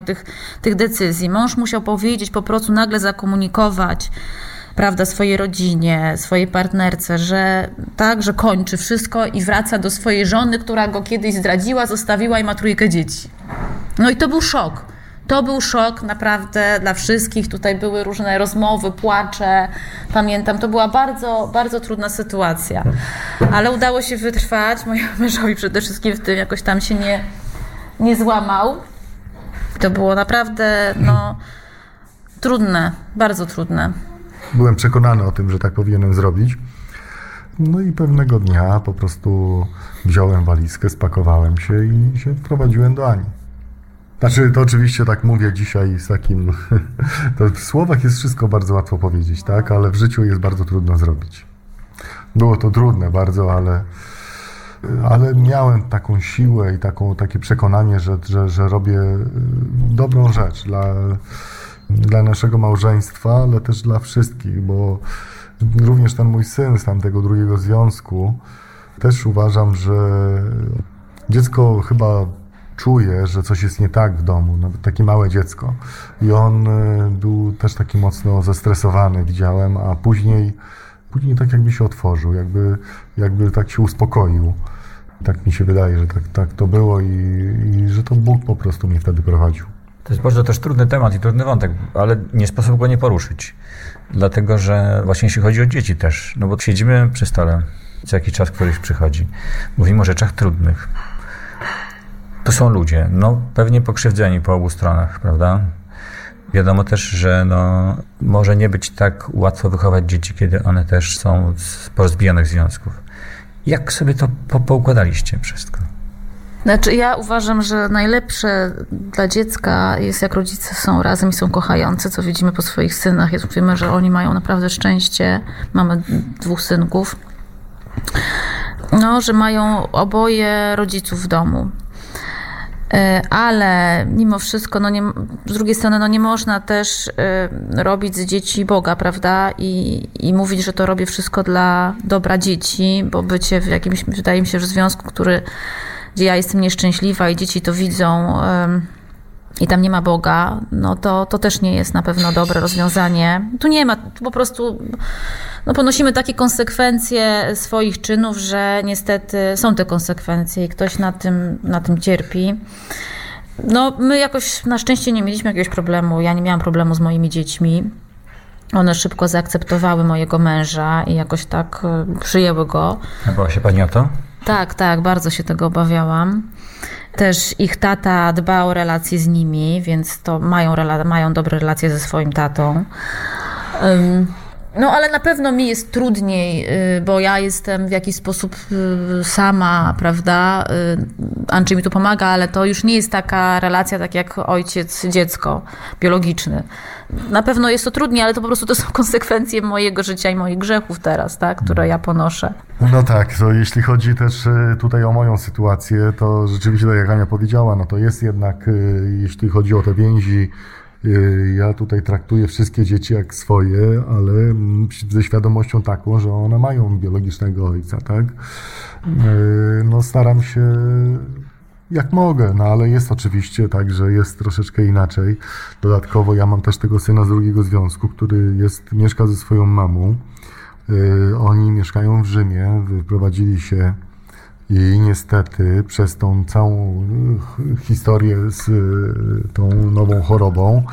tych decyzji. Mąż musiał powiedzieć, po prostu nagle zakomunikować, prawda, swojej rodzinie, swojej partnerce, że tak, że kończy wszystko i wraca do swojej żony, która go kiedyś zdradziła, zostawiła i ma 3 dzieci. No i to był szok. To był szok naprawdę dla wszystkich. Tutaj były różne rozmowy, płacze. Pamiętam, to była bardzo, bardzo trudna sytuacja. Ale udało się wytrwać. Mojemu mężowi przede wszystkim w tym jakoś tam się nie złamał. To było naprawdę trudne, bardzo trudne. Byłem przekonany o tym, że tak powinienem zrobić. No i pewnego dnia po prostu wziąłem walizkę, spakowałem się i się wprowadziłem do Ani. Znaczy, to oczywiście tak mówię dzisiaj z takim... To w słowach jest wszystko bardzo łatwo powiedzieć, tak? Ale w życiu jest bardzo trudno zrobić. Było to trudne bardzo, ale miałem taką siłę i takie przekonanie, że robię dobrą rzecz dla naszego małżeństwa, ale też dla wszystkich, bo również ten mój syn z tamtego drugiego związku, też uważam, że dziecko chyba czuje, że coś jest nie tak w domu, nawet takie małe dziecko. I on był też taki mocno zestresowany, widziałem, a później tak jakby się otworzył, jakby tak się uspokoił. Tak mi się wydaje, że tak to było i że to Bóg po prostu mnie wtedy prowadził. To jest bardzo też trudny temat i trudny wątek, ale nie sposób go nie poruszyć. Dlatego, że właśnie jeśli chodzi o dzieci też, no bo siedzimy przy stole, co jakiś czas któryś przychodzi, mówimy o rzeczach trudnych. To są ludzie, pewnie pokrzywdzeni po obu stronach, prawda? Wiadomo też, że może nie być tak łatwo wychować dzieci, kiedy one też są z porozbijanych związków. Jak sobie to poukładaliście wszystko? Znaczy, ja uważam, że najlepsze dla dziecka jest, jak rodzice są razem i są kochający, co widzimy po swoich synach. Wiemy, że oni mają naprawdę szczęście. Mamy 2 synków. Że mają oboje rodziców w domu. Ale mimo wszystko, z drugiej strony, nie można też robić z dzieci Boga, prawda? I mówić, że to robię wszystko dla dobra dzieci, bo bycie w jakimś, wydaje mi się, że związku, gdzie ja jestem nieszczęśliwa i dzieci to widzą i tam nie ma Boga, to też nie jest na pewno dobre rozwiązanie. Tu nie ma, tu po prostu ponosimy takie konsekwencje swoich czynów, że niestety są te konsekwencje i ktoś na tym cierpi. My jakoś na szczęście nie mieliśmy jakiegoś problemu. Ja nie miałam problemu z moimi dziećmi. One szybko zaakceptowały mojego męża i jakoś tak przyjęły go. A bała się pani o to? Tak, bardzo się tego obawiałam. Też ich tata dba o relacje z nimi, więc to mają dobre relacje ze swoim tatą. Ale na pewno mi jest trudniej, bo ja jestem w jakiś sposób sama, prawda? Andrzej mi tu pomaga, ale to już nie jest taka relacja, tak jak ojciec-dziecko biologiczny. Na pewno jest to trudniej, ale to po prostu to są konsekwencje mojego życia i moich grzechów teraz, tak? Które ja ponoszę. No tak, to jeśli chodzi też tutaj o moją sytuację, to rzeczywiście, tak jak Ania powiedziała, to jest jednak, jeśli chodzi o te więzi, ja tutaj traktuję wszystkie dzieci jak swoje, ale ze świadomością taką, że one mają biologicznego ojca, tak? Staram się jak mogę, ale jest oczywiście tak, że jest troszeczkę inaczej. Dodatkowo ja mam też tego syna z drugiego związku, który mieszka ze swoją mamą. Oni mieszkają w Rzymie, wyprowadzili się i niestety przez tą całą historię z tą nową chorobą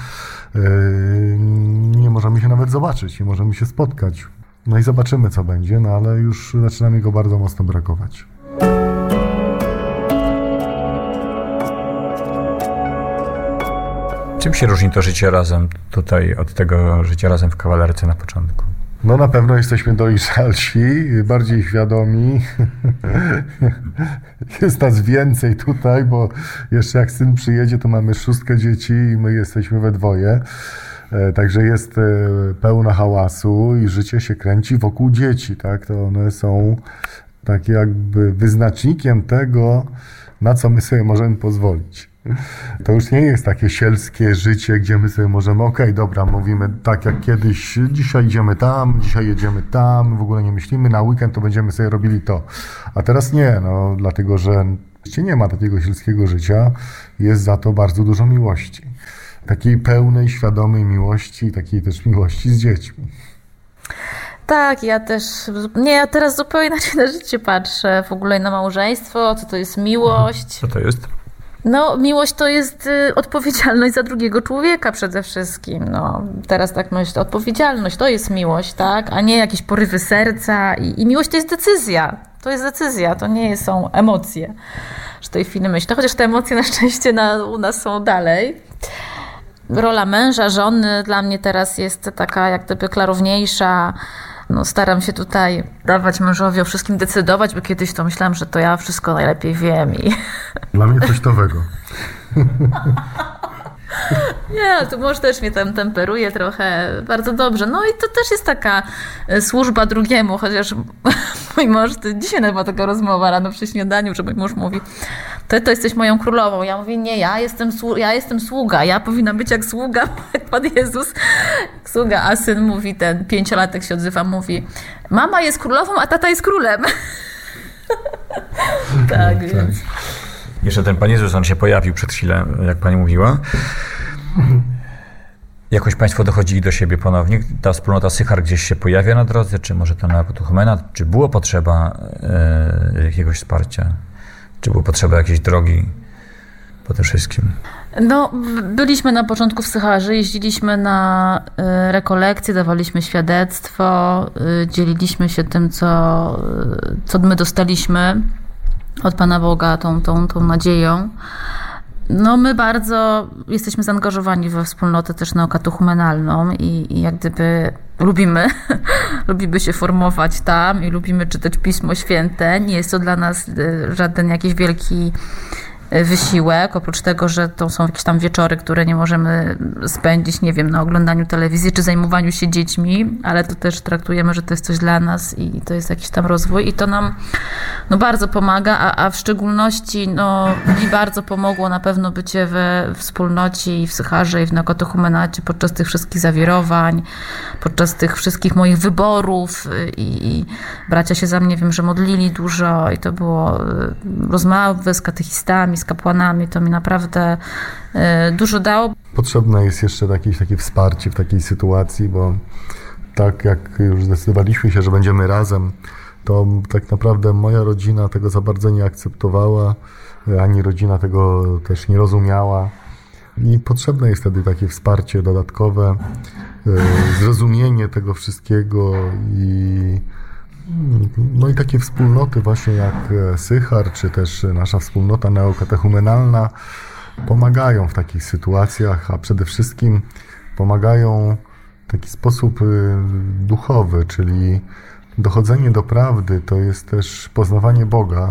nie możemy się nawet zobaczyć, nie możemy się spotkać. I zobaczymy, co będzie, ale już zaczyna mi go bardzo mocno brakować. Czym się różni to życie razem tutaj od tego życia razem w kawalerce na początku? Na pewno jesteśmy dojrzalsi, bardziej świadomi. Jest nas więcej tutaj, bo jeszcze jak syn przyjedzie, to mamy 6 dzieci i my jesteśmy we 2. Także jest pełno hałasu i życie się kręci wokół dzieci, tak? To one są tak jakby wyznacznikiem tego, na co my sobie możemy pozwolić. To już nie jest takie sielskie życie, gdzie my sobie możemy, dobra, mówimy tak jak kiedyś, dzisiaj idziemy tam, dzisiaj jedziemy tam, w ogóle nie myślimy, na weekend to będziemy sobie robili to. A teraz nie, dlatego że nie ma takiego sielskiego życia, jest za to bardzo dużo miłości. takiej pełnej, świadomej miłości, takiej też miłości z dziećmi. Tak, ja teraz zupełnie inaczej na życie patrzę, w ogóle na małżeństwo, co to jest miłość. Co to jest? No, miłość to jest odpowiedzialność za drugiego człowieka przede wszystkim. No, teraz tak myślę, odpowiedzialność to jest miłość, tak? A nie jakieś porywy serca. I miłość to jest decyzja. To jest decyzja, to nie są emocje. W tej chwili myślę, chociaż te emocje na szczęście u nas są dalej. Rola męża, żony dla mnie teraz jest taka jak gdyby klarowniejsza. No, staram się tutaj dawać mężowi o wszystkim decydować, bo kiedyś to myślałam, że to ja wszystko najlepiej wiem. Dla mnie coś nowego. Nie, tu mąż też mnie tam temperuje trochę bardzo dobrze. No i to też jest taka służba drugiemu, chociaż mój mąż, dzisiaj nawet była taka rozmowa rano przy śniadaniu, że mój mąż mówi, to jesteś moją królową. Ja mówię, nie, ja jestem sługa, ja powinna być jak sługa, jak Pan Jezus, jak sługa, a syn mówi, ten 5-latek się odzywa, mówi, mama jest królową, a tata jest królem. Tak, więc... Jeszcze ten Pan Jezus, on się pojawił przed chwilą, jak Pani mówiła. Jakoś Państwo dochodzili do siebie ponownie? Ta wspólnota Sychar gdzieś się pojawia na drodze? Czy może ta Neokatechumena? Czy było potrzeba jakiegoś wsparcia? Czy było potrzeba jakiejś drogi po tym wszystkim? No, byliśmy na początku w Sycharze, jeździliśmy na rekolekcje, dawaliśmy świadectwo, dzieliliśmy się tym, co my dostaliśmy od Pana Boga, tą nadzieją. No, my bardzo jesteśmy zaangażowani we wspólnotę też neokatechumenalną i jak gdyby lubimy się formować tam i lubimy czytać Pismo Święte. Nie jest to dla nas żaden jakiś wielki wysiłek, oprócz tego, że to są jakieś tam wieczory, które nie możemy spędzić, nie wiem, na oglądaniu telewizji czy zajmowaniu się dziećmi, ale to też traktujemy, że to jest coś dla nas i to jest jakiś tam rozwój i to nam bardzo pomaga, a w szczególności mi bardzo pomogło na pewno bycie we wspólnocie i w Sycharze i w Neokatechumenacie podczas tych wszystkich zawirowań, podczas tych wszystkich moich wyborów i bracia się za mnie, wiem, że modlili dużo i to było rozmowy z katechistami, z kapłanami, to mi naprawdę dużo dało. Potrzebne jest jeszcze takie wsparcie w takiej sytuacji, bo tak jak już zdecydowaliśmy się, że będziemy razem, to tak naprawdę moja rodzina tego za bardzo nie akceptowała, ani rodzina tego też nie rozumiała. I potrzebne jest wtedy takie wsparcie dodatkowe, zrozumienie tego wszystkiego i takie wspólnoty właśnie jak Sychar, czy też nasza wspólnota neokatechumenalna pomagają w takich sytuacjach, a przede wszystkim pomagają w taki sposób duchowy, czyli dochodzenie do prawdy to jest też poznawanie Boga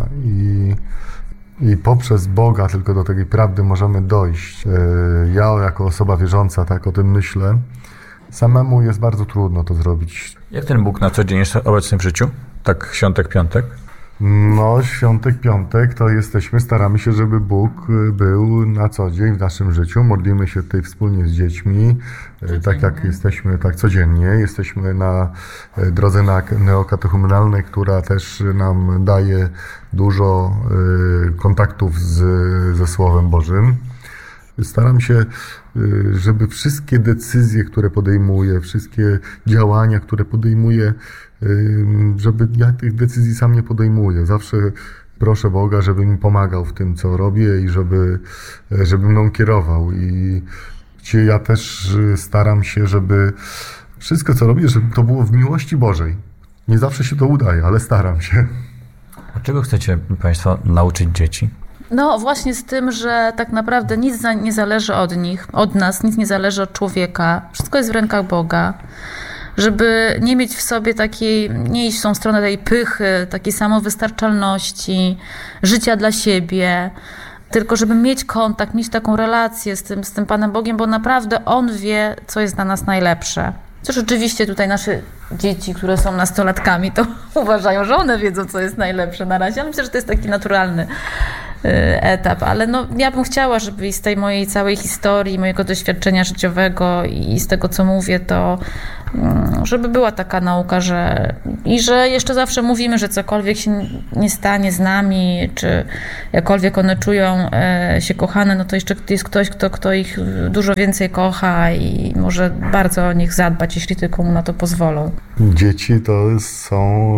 i poprzez Boga tylko do tej prawdy możemy dojść. Ja jako osoba wierząca tak o tym myślę. Samemu jest bardzo trudno to zrobić. Jak ten Bóg na co dzień jest obecny w życiu? Tak świątek, piątek? No, świątek, piątek to staramy się, żeby Bóg był na co dzień w naszym życiu. Modlimy się tutaj wspólnie z dziećmi, tak jak jesteśmy tak codziennie. Jesteśmy na drodze neokatechumenalnej, która też nam daje dużo kontaktów ze Słowem Bożym. Staram się, żeby wszystkie decyzje, które podejmuję, wszystkie działania, które podejmuję, żeby ja tych decyzji sam nie podejmuję. Zawsze proszę Boga, żeby mi pomagał w tym, co robię i żeby mną kierował. I ja też staram się, żeby wszystko, co robię, żeby to było w miłości Bożej. Nie zawsze się to udaje, ale staram się. A czego chcecie Państwo nauczyć dzieci? No właśnie z tym, że tak naprawdę nic nie zależy od nich, od nas, nic nie zależy od człowieka. Wszystko jest w rękach Boga. Żeby nie mieć w sobie nie iść w tą stronę tej pychy, takiej samowystarczalności, życia dla siebie, tylko żeby mieć kontakt, mieć taką relację z tym Panem Bogiem, bo naprawdę On wie, co jest dla nas najlepsze. Chociaż oczywiście tutaj nasze dzieci, które są nastolatkami, to uważają, że one wiedzą, co jest najlepsze na razie, ale myślę, że to jest taki naturalny etap, ale no, ja bym chciała, żeby z tej mojej całej historii, mojego doświadczenia życiowego i z tego, co mówię, to żeby była taka nauka, że jeszcze zawsze mówimy, że cokolwiek się nie stanie z nami, czy jakkolwiek one czują się kochane, no to jeszcze jest ktoś, kto ich dużo więcej kocha i może bardzo o nich zadbać, jeśli tylko mu na to pozwolą. Dzieci to są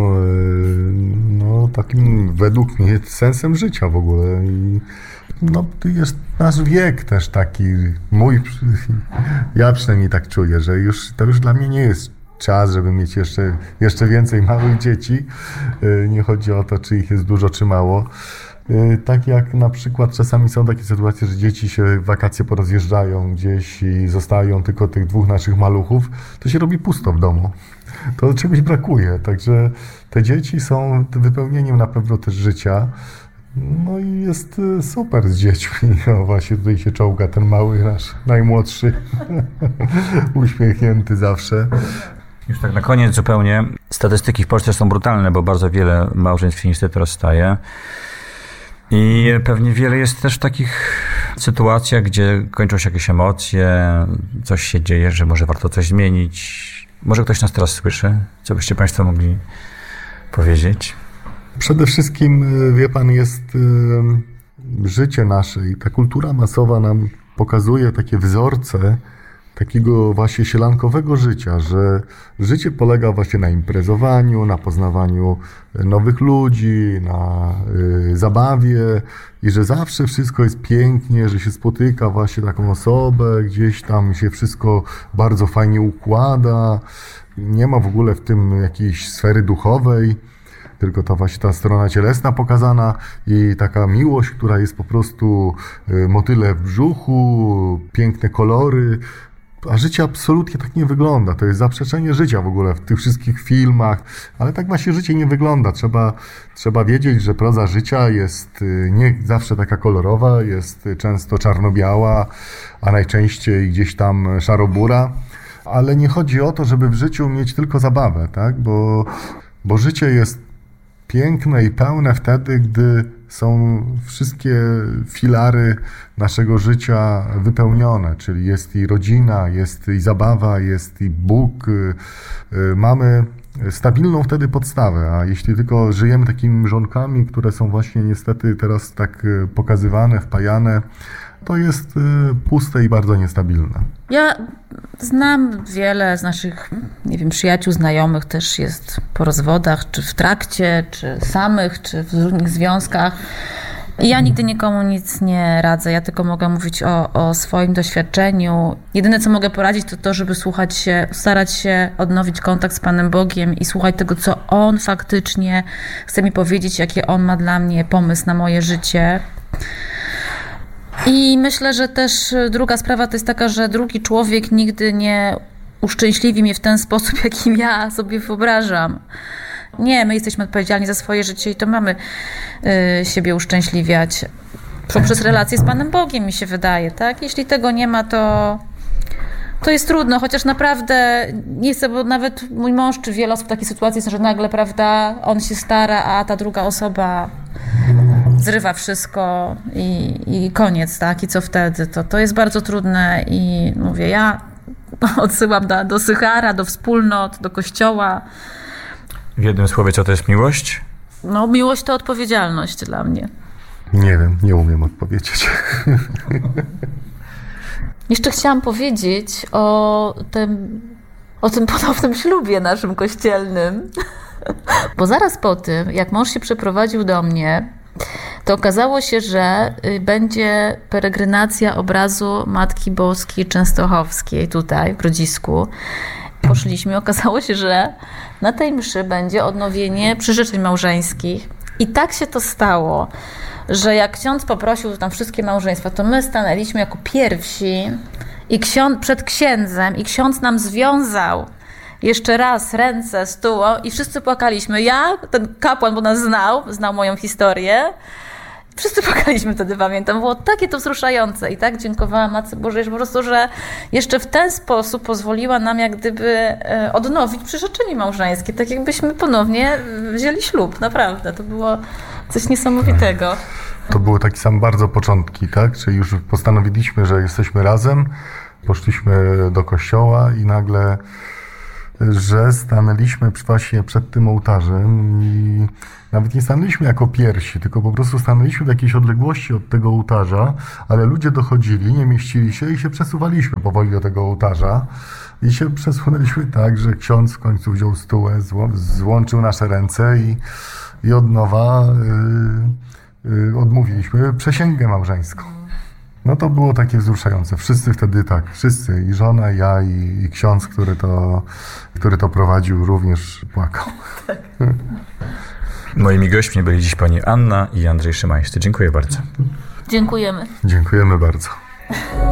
takim według mnie sensem życia w ogóle i jest nasz wiek też taki, ja przynajmniej tak czuję, że to już dla mnie nie jest czas, żeby mieć jeszcze więcej małych dzieci. Nie chodzi o to, czy ich jest dużo, czy mało. Tak jak na przykład czasami są takie sytuacje, że dzieci się w wakacje porozjeżdżają gdzieś i zostają tylko tych 2 naszych maluchów, to się robi pusto w domu. To czegoś brakuje, także te dzieci są wypełnieniem na pewno też życia. No i jest super z dziećmi. O, właśnie tutaj się czołga ten mały nasz, najmłodszy, uśmiechnięty zawsze. Już tak na koniec zupełnie. Statystyki w Polsce są brutalne, bo bardzo wiele małżeństw się niestety rozstaje. I pewnie wiele jest też takich sytuacjach, gdzie kończą się jakieś emocje, coś się dzieje, że może warto coś zmienić. Może ktoś nas teraz słyszy? Co byście Państwo mogli powiedzieć? Przede wszystkim, wie pan, jest życie nasze i ta kultura masowa nam pokazuje takie wzorce takiego właśnie sielankowego życia, że życie polega właśnie na imprezowaniu, na poznawaniu nowych ludzi, na zabawie i że zawsze wszystko jest pięknie, że się spotyka właśnie taką osobę, gdzieś tam się wszystko bardzo fajnie układa, nie ma w ogóle w tym jakiejś sfery duchowej, tylko ta właśnie ta strona cielesna pokazana i taka miłość, która jest po prostu motyle w brzuchu, piękne kolory, a życie absolutnie tak nie wygląda. To jest zaprzeczenie życia w ogóle w tych wszystkich filmach, ale tak właśnie życie nie wygląda. Trzeba wiedzieć, że proza życia jest nie zawsze taka kolorowa, jest często czarno-biała, a najczęściej gdzieś tam szaro-bura, ale nie chodzi o to, żeby w życiu mieć tylko zabawę, tak? Bo życie jest piękne i pełne wtedy, gdy są wszystkie filary naszego życia wypełnione, czyli jest i rodzina, jest i zabawa, jest i Bóg. Mamy stabilną wtedy podstawę, a jeśli tylko żyjemy takimi mrzonkami, które są właśnie niestety teraz tak pokazywane, wpajane, to jest puste i bardzo niestabilne. Ja znam wiele z naszych, nie wiem, przyjaciół, znajomych też jest po rozwodach, czy w trakcie, czy samych, czy w różnych związkach. I ja nigdy nikomu nic nie radzę, ja tylko mogę mówić o swoim doświadczeniu. Jedyne, co mogę poradzić, to to, żeby starać się odnowić kontakt z Panem Bogiem i słuchać tego, co On faktycznie chce mi powiedzieć, jaki On ma dla mnie pomysł na moje życie. I myślę, że też druga sprawa to jest taka, że drugi człowiek nigdy nie uszczęśliwi mnie w ten sposób, jakim ja sobie wyobrażam. Nie, my jesteśmy odpowiedzialni za swoje życie i to mamy siebie uszczęśliwiać poprzez relacje z Panem Bogiem, mi się wydaje, tak? Jeśli tego nie ma, to jest trudno, chociaż naprawdę nie chcę, bo nawet mój mąż czy wiele osób w takiej sytuacji jest, że nagle, prawda, on się stara, a ta druga osoba zrywa wszystko i koniec, tak? I co wtedy? To jest bardzo trudne i mówię, ja odsyłam do Sychara, do wspólnot, do kościoła. W jednym słowie, co to jest miłość? No, miłość to odpowiedzialność dla mnie. Nie wiem, nie umiem odpowiedzieć. Jeszcze chciałam powiedzieć o tym ponownym ślubie naszym kościelnym. Bo zaraz po tym, jak mąż się przeprowadził do mnie, to okazało się, że będzie peregrinacja obrazu Matki Boskiej Częstochowskiej tutaj w Grodzisku. Poszliśmy, okazało się, że na tej mszy będzie odnowienie przyrzeczeń małżeńskich. I tak się to stało, że jak ksiądz poprosił tam wszystkie małżeństwa, to my stanęliśmy jako pierwsi i przed księdzem i ksiądz nam związał jeszcze raz ręce, stół i wszyscy płakaliśmy. Ja, ten kapłan, bo nas znał moją historię, wszyscy płakaliśmy wtedy, pamiętam. Było takie to wzruszające i tak dziękowałam Matce Bożej, że po prostu, że jeszcze w ten sposób pozwoliła nam jak gdyby odnowić przyrzeczenie małżeńskie, tak jakbyśmy ponownie wzięli ślub, naprawdę. To było coś niesamowitego. To były takie sam bardzo początki, tak? Czyli już postanowiliśmy, że jesteśmy razem, poszliśmy do kościoła i nagle, że stanęliśmy właśnie przed tym ołtarzem i nawet nie stanęliśmy jako pierwsi, tylko po prostu stanęliśmy w jakiejś odległości od tego ołtarza, ale ludzie dochodzili, nie mieścili się i się przesuwaliśmy powoli do tego ołtarza i się przesunęliśmy tak, że ksiądz w końcu wziął stułę, złączył nasze ręce i od nowa odmówiliśmy przysięgę małżeńską. No to było takie wzruszające. Wszyscy wtedy tak, wszyscy, i żona, i ja, i ksiądz, który to prowadził, również płakał. Moimi gośćmi byli dziś pani Anna i Andrzej Szymańscy. Dziękuję bardzo. Dziękujemy. Dziękujemy bardzo.